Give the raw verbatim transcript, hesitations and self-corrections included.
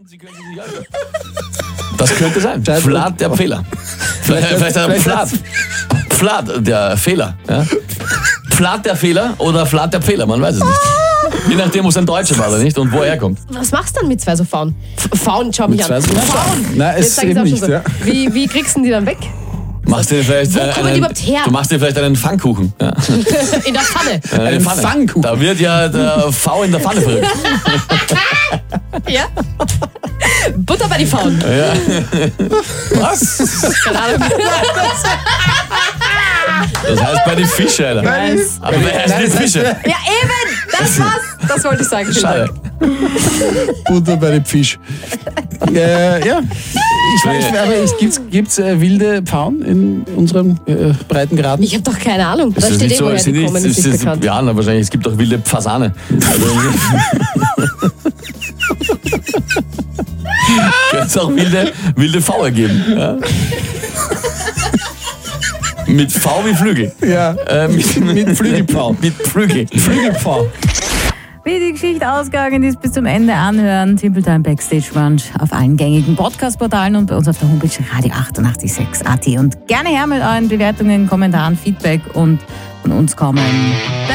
Sie können sich nicht halten. Das könnte sein. Flat der Fehler. Vielleicht, vielleicht, vielleicht Flat. Flat der Fehler. Ja? Flat der Fehler oder Flat der Fehler, man weiß es nicht. Je nachdem, wo es ein Deutscher war oder nicht und wo er kommt. Was machst du dann mit zwei so Frauen? Frauen, schau mich Mit an. zwei so Frauen. Nein, es Jetzt sag ich's eben auch schon nicht, so. ja. Wie, wie kriegst du die dann weg? Machst dir vielleicht Wo äh, kommen die einen, überhaupt her? Du machst dir vielleicht einen Pfannkuchen. Ja. In der Pfanne. Eine Einen Pfanne. Pfannkuchen. Da wird ja der V in der Pfanne verrückt. Ja? Butter bei die Frauen. Ja. Was? Keine Ahnung. Das heißt bei den Fischen, Alter. Nein. Aber wer heißt Nein, die das heißt, Fische? Ja, eben. Das war's. Das wollte ich sagen. Vielen Schade. Dank. Butter bei den Fisch. äh, ja, ich weiß, aber es gibt's, gibt's äh, wilde Pfauen in unserem äh, Breitengraden? Ich habe doch keine Ahnung. Da Ist das steht nicht so, irgendwo, sind die nicht, kommen, ist ist nicht das, bekannt. ja, na, wahrscheinlich, es gibt auch wilde Fasane. Also, könnte es auch wilde, wilde Pfaue geben. Ja? Mit V wie Flügel. Ja, Äh, mit, mit Flügelpfau. Mit Flügel. Flügelpfau. Wie die Geschichte ausgegangen ist, bis zum Ende anhören. Simple Time Backstage Brunch auf allen gängigen Podcast-Portalen und bei uns auf der Homepage Radio achtundachtzig Komma sechs Punkt at. Und gerne her mit euren Bewertungen, Kommentaren, Feedback und von uns kommen